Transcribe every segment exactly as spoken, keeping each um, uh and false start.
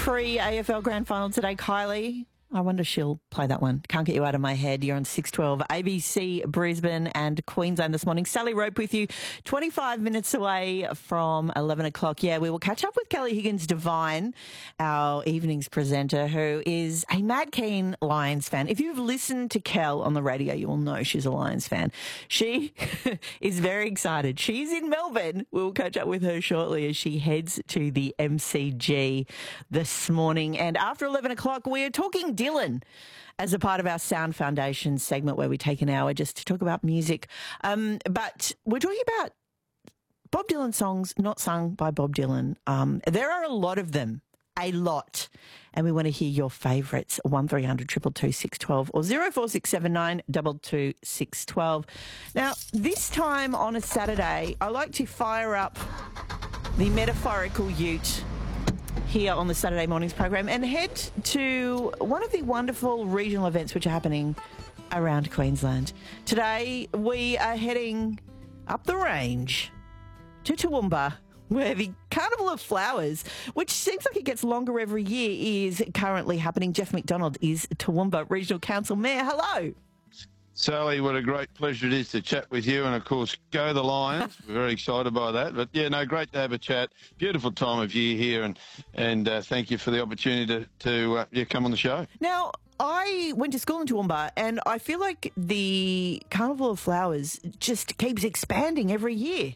pre-A F L Grand Final today, Kylie. I wonder she'll play that one. Can't get you out of my head. You're on six twelve A B C Brisbane and Queensland this morning. Sally Rope with you, twenty-five minutes away from eleven o'clock. Yeah, we will catch up with Kelly Higgins-Devine, our evenings presenter, who is a mad keen Lions fan. If you've listened to Kel on the radio, you will know she's a Lions fan. She is very excited. She's in Melbourne. We'll catch up with her shortly as she heads to the M C G this morning. And after eleven o'clock, we're talking Dylan as a part of our Sound Foundation segment where we take an hour just to talk about music. Um, but we're talking about Bob Dylan songs not sung by Bob Dylan. Um, there are a lot of them, a lot. And we want to hear your favourites, one three hundred two two two six one two or zero four six seven nine two two six one two. Now, this time on a Saturday, I like to fire up the metaphorical ute here on the Saturday Mornings program and head to one of the wonderful regional events which are happening around Queensland. Today we are heading up the range to Toowoomba, where the Carnival of Flowers, which seems like it gets longer every year, is currently happening. Jeff McDonald is Toowoomba Regional Council Mayor. Hello. Sally, what a great pleasure it is to chat with you, and of course, go the Lions. We're very excited by that. But yeah, no, great to have a chat. Beautiful time of year here, and and uh, thank you for the opportunity to to uh, yeah come on the show. Now, I went to school in Toowoomba, and I feel like the Carnival of Flowers just keeps expanding every year.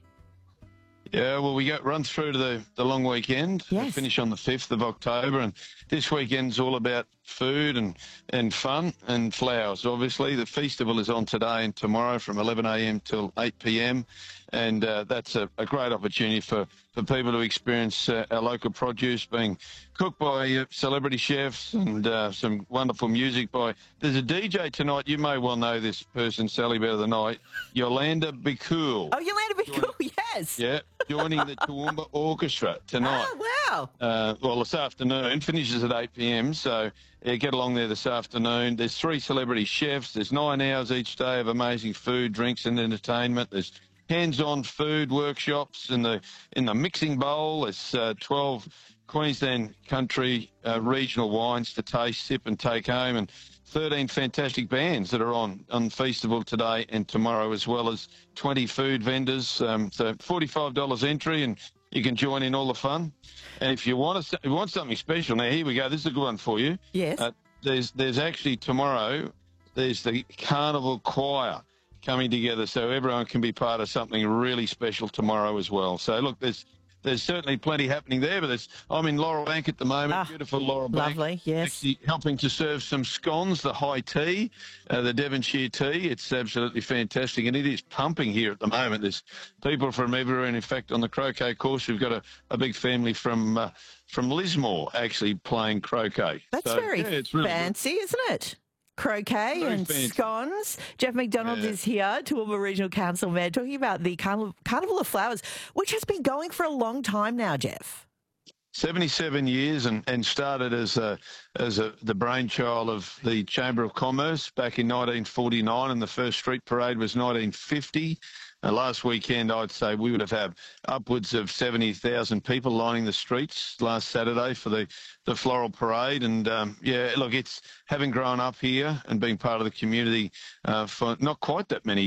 Yeah, well, we get run through to the, the long weekend. Yes. We finish on the fifth of October, and this weekend's all about food and, and fun and flowers, obviously. The festival is on today and tomorrow from eleven a m till eight p m, and uh, that's a, a great opportunity for, for people to experience uh, our local produce being cooked by uh, celebrity chefs and uh, some wonderful music by... There's a D J tonight. You may well know this person, Sally, better than I. Yolanda Be Cool. Oh, Yolanda Be Cool, yes. Yeah, joining the Toowoomba Orchestra tonight. Oh, wow. Uh, well, this afternoon, finishes at eight p m, so yeah, get along there this afternoon. There's three celebrity chefs. There's nine hours each day of amazing food, drinks and entertainment. There's hands-on food workshops in the in the mixing bowl. There's uh, twelve Queensland country uh, regional wines to taste, sip and take home, and thirteen fantastic bands that are on on festival today and tomorrow, as well as twenty food vendors. Um, so forty-five dollars entry, and you can join in all the fun. And if you want to, if you want something special, now here we go. This is a good one for you. Yes. Uh, there's there's actually tomorrow. There's the Carnival Choir coming together, so everyone can be part of something really special tomorrow as well. So look, there's. There's certainly plenty happening there, but there's, I'm in Laurel Bank at the moment, ah, beautiful Laurel Bank. Lovely, yes. Actually helping to serve some scones, the high tea, uh, the Devonshire tea. It's absolutely fantastic, and it is pumping here at the moment. There's people from everywhere, and in fact, on the croquet course, we've got a, a big family from uh, from Lismore actually playing croquet. That's so, very yeah, it's really fancy, good. Isn't it? Croquet Very and fancy. scones. Jeff McDonald Yeah. is here, Toowoomba Regional Council Mayor, talking about the Carnival, Carnival of Flowers, which has been going for a long time now, Jeff. seventy-seven years, and, and started as a, as a, the brainchild of the Chamber of Commerce back in nineteen forty-nine, and the first street parade was nineteen fifty. Uh, last weekend, I'd say we would have had upwards of seventy thousand people lining the streets last Saturday for the, the floral parade. And, um, yeah, look, it's having grown up here and being part of the community uh, for not quite that many